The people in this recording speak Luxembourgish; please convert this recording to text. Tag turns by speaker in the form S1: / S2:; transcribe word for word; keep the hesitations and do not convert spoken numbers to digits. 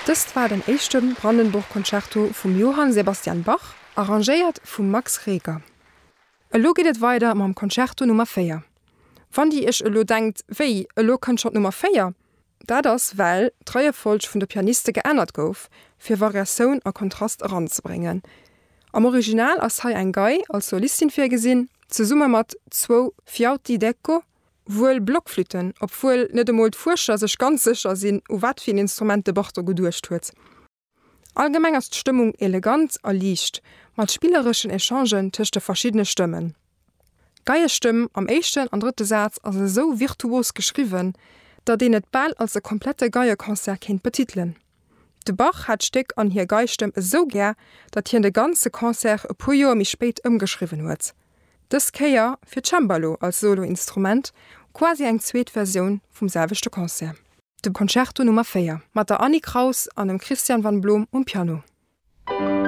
S1: Das war den echten Brandenburg-Konzerto vom Johann Sebastian Bach, arrangeiert vum Max Reger. Elo geht weiter mam Konzerto Nummer vier. Wann die ich elo denkt, wei, elo Konzert Nummer vier? Da das, weil treue Folsch vun der Pianiste geändert gouf, fir Variation a Kontrast heranzubringen. Am Original ass hai ein Gei als Solistin fir gesinn, ze Summe mat zwo Fiauti Decco, wohl Blockflüten, obwohl net demol Forscher sech ganz sicher sinn o wat fir Instrumente Bach gedurcht huet. Allgemeng ist Stimmung elegant erlicht, mat spielerischen Echangen tischchte verschiedene Stimmen. Geie Stimmen am echten an dritte Satz as so virtuos geschrieben, dat de net ball als e komplette Geierkonzert kind betiteln. De Bach hat Stück an hier Geistimm so ger, dat hier de ganze Konzert e pu Joer mi spät umgeschrieben huet. Das Keier fir Cembalo als Soloinstrument quasi eng Zweetversion vum selwechte Konzert. De Konzerto Nummer vier mat der Annie Kraus an dem Christian van Blom um Piano.